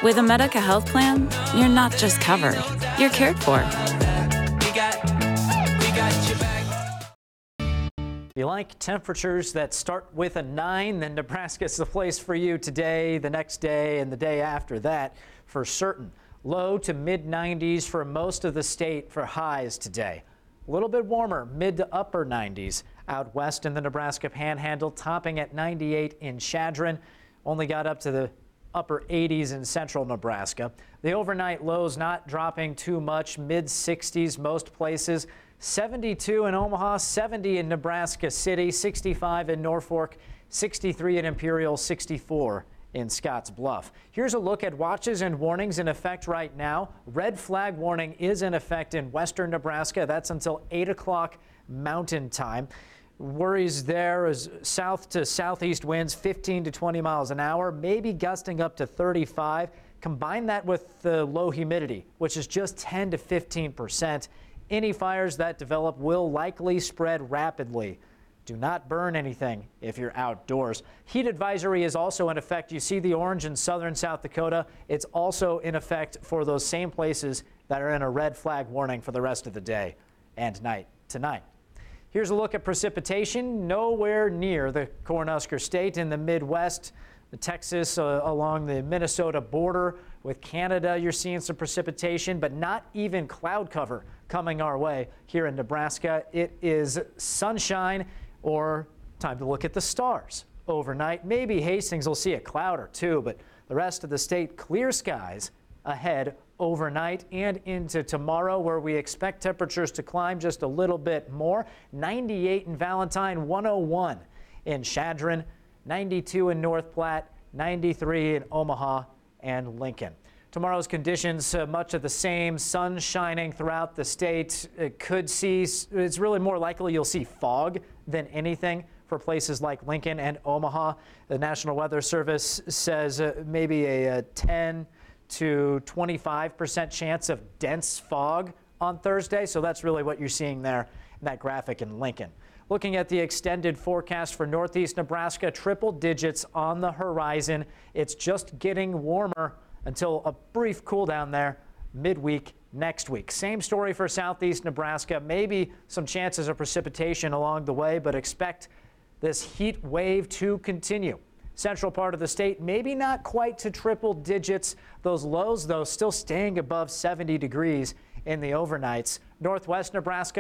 With a Medica health plan, you're not just covered, you're cared for. If you like temperatures that start with a 9, then Nebraska's the place for you today, the next day, and the day after that for certain. Low to mid 90s for most of the state for highs today. A little bit warmer, mid to upper 90s out west in the Nebraska Panhandle, topping at 98 in Chadron. Only got up to the upper 80s in central Nebraska. The overnight lows not dropping too much, mid 60s most places. 72 in Omaha, 70 in Nebraska City, 65 in Norfolk, 63 in Imperial, 64 in Scotts Bluff. Here's a look at watches and warnings in effect right now. Red flag warning is in effect in western Nebraska. That's until 8 o'clock Mountain Time. Worries there is south to southeast winds 15 to 20 miles an hour, maybe gusting up to 35. Combine that with the low humidity, which is just 10 to 15%. Any fires that develop will likely spread rapidly. Do not burn anything if you're outdoors. Heat advisory is also in effect. You see the orange in southern South Dakota. It's also in effect for those same places that are in a red flag warning for the rest of the day and night tonight. Here's a look at precipitation. Nowhere near the Cornhusker State in the Midwest. Texas along the Minnesota border with Canada, you're seeing some precipitation, but not even cloud cover coming our way here in Nebraska. It is sunshine or time to look at the stars overnight. Maybe Hastings will see a cloud or two, but the rest of the state, clear skies ahead overnight and into tomorrow, where we expect temperatures to climb just a little bit more. 98 in Valentine, 101 in Chadron, 92 in North Platte, 93 in Omaha and Lincoln. Tomorrow's conditions much of the same, sun shining throughout the state. It's really more likely you'll see fog than anything for places like Lincoln and Omaha. The National Weather Service says maybe a 10 to 25% chance of dense fog on Thursday. So that's really what you're seeing there in that graphic in Lincoln. Looking at the extended forecast for northeast Nebraska, triple digits on the horizon. It's just getting warmer until a brief cool down there midweek next week. Same story for southeast Nebraska. Maybe some chances of precipitation along the way, but expect this heat wave to continue. Central part of the state, maybe not quite to triple digits. Those lows, though, still staying above 70 degrees in the overnights. Northwest Nebraska.